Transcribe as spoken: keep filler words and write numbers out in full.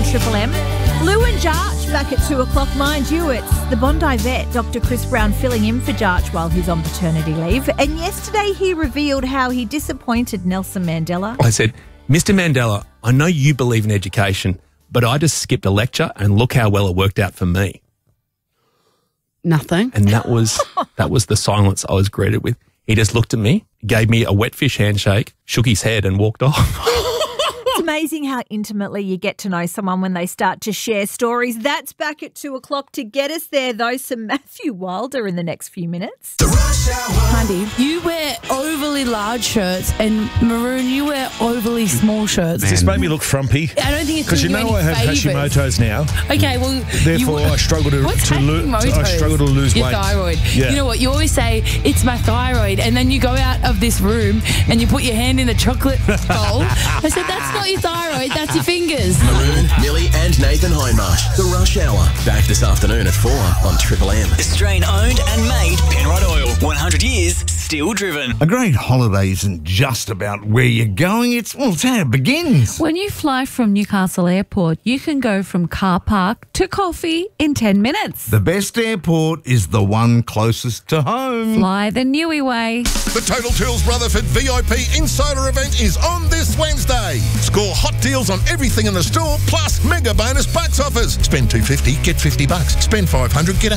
Triple M. Lou and Jarch back at two o'clock. Mind you, it's the Bondi vet, Doctor Chris Brown, filling in for Jarch while he's on paternity leave. And yesterday he revealed how he disappointed Nelson Mandela. I said, Mister Mandela, I know you believe in education, but I just skipped a lecture and look how well it worked out for me. Nothing. And that was that was the silence I was greeted with. He just looked at me, gave me a wet fish handshake, shook his head and walked off. It's amazing how intimately you get to know someone when they start to share stories. That's back at two o'clock. To get us there, though, some Matthew Wilder in the next few minutes. The Rush Hour. Mandy, you wear overly large shirts, and Maroon, you wear overly small shirts. This made me look frumpy. I don't think it's Because you doing know you I any have favours. Hashimoto's now. Okay, well, Therefore, you, I struggle to, What's to, lo- Hashimoto's? I struggle to lose Your weight. thyroid. Yeah. You know what? You always say it's my thyroid, and then you go out of this room and you put your hand in the chocolate bowl. I said that's not your thyroid, that's your fingers. Maroon, Millie and Nathan Hindmarsh. The Rush Hour. Back this afternoon at four on Triple M. Australian owned and made Penrod Oil. one hundred years, still driven. A great holiday isn't just about where you're going, it's, well, it's how it begins. When you fly from Newcastle Airport, you can go from car park to coffee in ten minutes. The best airport is the one closest to home. Fly the Newey way. The Total Tools Rutherford V I P Insider event is on this Wednesday. Score hot deals on everything in the store, plus mega bonus bucks offers. Spend two hundred fifty, get fifty bucks. Spend five hundred, get